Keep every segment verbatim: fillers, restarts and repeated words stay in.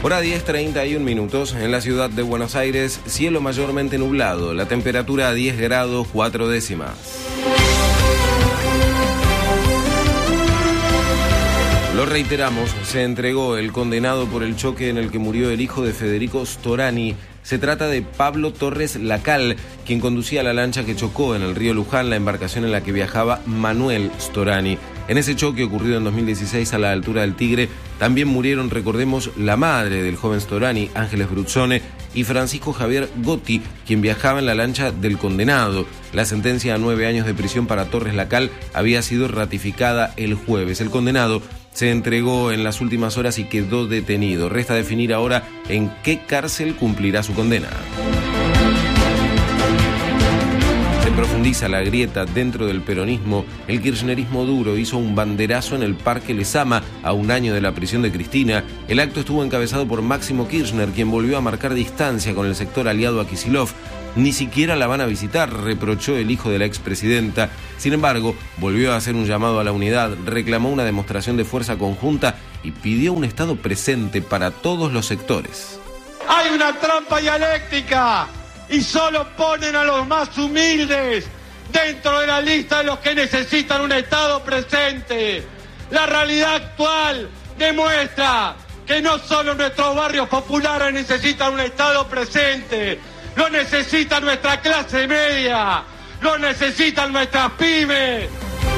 Hora diez treinta y un minutos. En la ciudad de Buenos Aires, cielo mayormente nublado. La temperatura a diez grados cuatro décimas. Lo reiteramos, se entregó el condenado por el choque en el que murió el hijo de Federico Storani. Se trata de Pablo Torres Lacal, quien conducía la lancha que chocó en el río Luján, la embarcación en la que viajaba Manuel Storani. En ese choque ocurrido en dos mil dieciséis a la altura del Tigre, también murieron, recordemos, la madre del joven Storani, Ángeles Bruzzone, y Francisco Javier Gotti, quien viajaba en la lancha del condenado. La sentencia a nueve años de prisión para Torres Lacal había sido ratificada el jueves. El condenado se entregó en las últimas horas y quedó detenido. Resta definir ahora en qué cárcel cumplirá su condena. Se profundiza la grieta dentro del peronismo. El kirchnerismo duro hizo un banderazo en el Parque Lezama a un año de la prisión de Cristina. El acto estuvo encabezado por Máximo Kirchner, quien volvió a marcar distancia con el sector aliado a Kicillof. Ni siquiera la van a visitar, reprochó el hijo de la expresidenta. Sin embargo, volvió a hacer un llamado a la unidad, reclamó una demostración de fuerza conjunta y pidió un Estado presente para todos los sectores. Hay una trampa dialéctica y solo ponen a los más humildes dentro de la lista de los que necesitan un Estado presente. La realidad actual demuestra que no solo nuestros barrios populares necesitan un Estado presente, lo necesita nuestra clase media, lo necesitan nuestras pymes.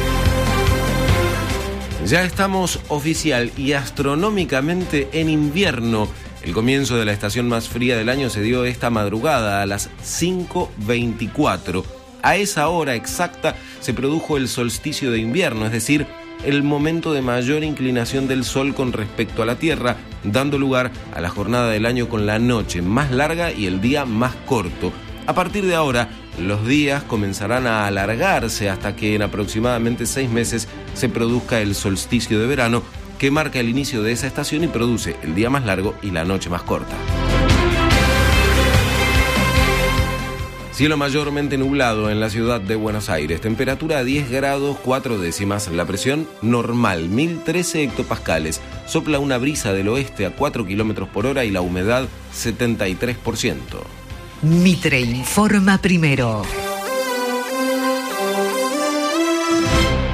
Ya estamos oficial y astronómicamente en invierno. El comienzo de la estación más fría del año se dio esta madrugada a las cinco veinticuatro. A esa hora exacta se produjo el solsticio de invierno, es decir, el momento de mayor inclinación del Sol con respecto a la Tierra, dando lugar a la jornada del año con la noche más larga y el día más corto. A partir de ahora, los días comenzarán a alargarse hasta que en aproximadamente seis meses se produzca el solsticio de verano, que marca el inicio de esa estación y produce el día más largo y la noche más corta. Cielo mayormente nublado en la ciudad de Buenos Aires. Temperatura a diez grados cuatro décimas. La presión normal, mil trece hectopascales. Sopla una brisa del oeste a cuatro kilómetros por hora y la humedad setenta y tres por ciento. Mitre informa primero.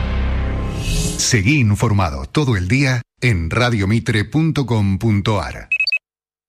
Seguí informado todo el día en radio mitre punto com punto ar.